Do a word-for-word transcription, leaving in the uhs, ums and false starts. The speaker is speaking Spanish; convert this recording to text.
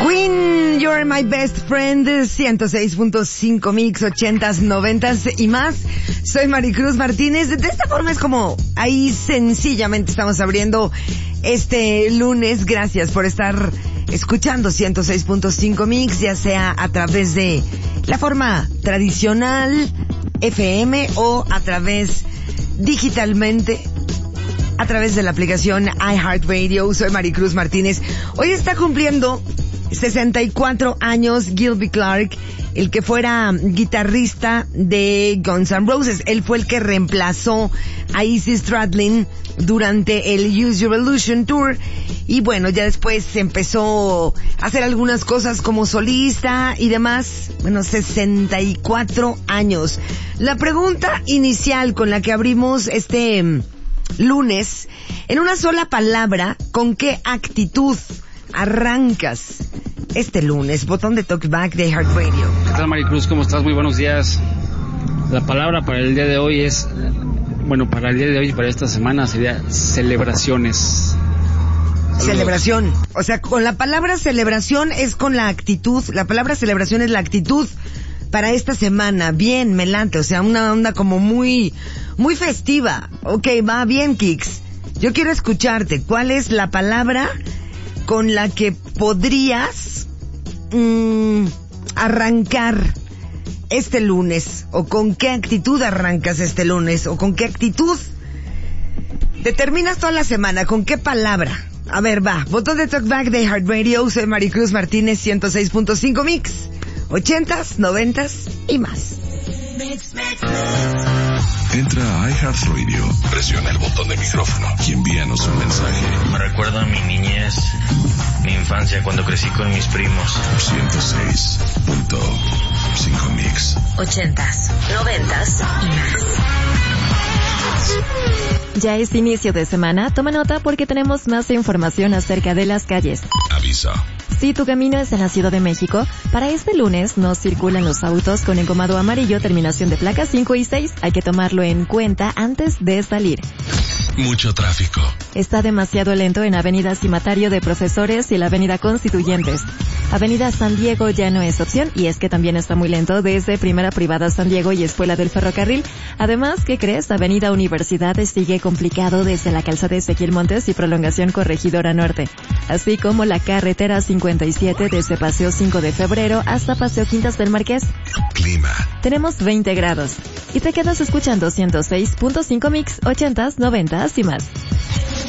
Queen, You're My Best Friend, ciento seis punto cinco mix, ochentas, noventas y más. Soy Maricruz Martínez. De esta forma es como ahí sencillamente estamos abriendo este lunes. Gracias por estar escuchando ciento seis punto cinco mix, ya sea a través de la forma tradicional F M o a través digitalmente a través de la aplicación iHeartRadio. Soy Maricruz Martínez. Hoy está cumpliendo sesenta y cuatro años Gilby Clarke, el que fuera guitarrista de Guns N' Roses. Él fue el que reemplazó a Izzy Stradlin durante el Use Your Illusion Tour. Y bueno, ya después empezó a hacer algunas cosas como solista y demás. Bueno, sesenta y cuatro años. La pregunta inicial con la que abrimos este lunes, en una sola palabra, ¿con qué actitud arrancas este lunes? Botón de talkback de iHeartRadio. ¿Qué tal, Maricruz? ¿Cómo estás? Muy buenos días. La palabra para el día de hoy es, bueno, para el día de hoy y para esta semana sería celebraciones. Saludos. Celebración. O sea, con la palabra celebración es con la actitud. La palabra celebración es la actitud para esta semana. Bien, melante. O sea, una onda como muy, muy festiva. Ok, va bien, Kix. Yo quiero escucharte. ¿Cuál es la palabra con la que podrías mmm, arrancar este lunes? ¿O con qué actitud arrancas este lunes? ¿O con qué actitud determinas toda la semana? ¿Con qué palabra? A ver, va. Botón de talkback de iHeartRadio. Soy Maricruz Martínez, ciento seis punto cinco mix. Ochentas, noventas y más. Entra a iHeartRadio, presiona el botón de micrófono y envíanos un mensaje. Me recuerda a mi niñez, mi infancia cuando crecí con mis primos. ciento seis punto cinco mix. Ochentas, noventas y más. Ya es inicio de semana, toma nota porque tenemos más información acerca de las calles. Aviso. Si tu camino es en la Ciudad de México, para este lunes no circulan los autos con engomado amarillo, terminación de placas cinco y seis. Hay que tomarlo en cuenta antes de salir. Mucho tráfico. Está demasiado lento en Avenida Cimatario de Profesores y la Avenida Constituyentes. Avenida San Diego ya no es opción y es que también está muy lento desde Primera Privada San Diego y Escuela del Ferrocarril. Además, ¿qué crees? Avenida Universidad sigue complicado desde la calzada Ezequiel Montes y prolongación Corregidora Norte, así como la carretera cincuenta y siete desde Paseo cinco de Febrero hasta Paseo Quintas del Marqués. Clima. Tenemos veinte grados y te quedas escuchando ciento seis punto cinco mix, ochentas, noventas y más.